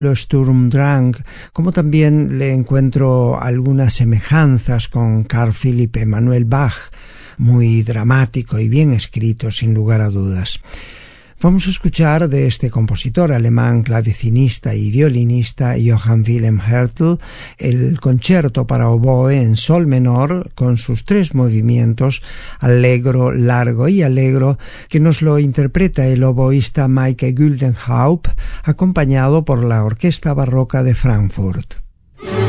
Sturm-Drang, como también le encuentro algunas semejanzas con Carl Philipp Emanuel Bach, muy dramático y bien escrito sin lugar a dudas. Vamos a escuchar de este compositor alemán, clavecinista y violinista Johann Wilhelm Hertel, el concierto para oboe en sol menor con sus 3 movimientos, allegro, largo y allegro, que nos lo interpreta el oboísta Maike Güldenhaupt, acompañado por la Orquesta Barroca de Frankfurt.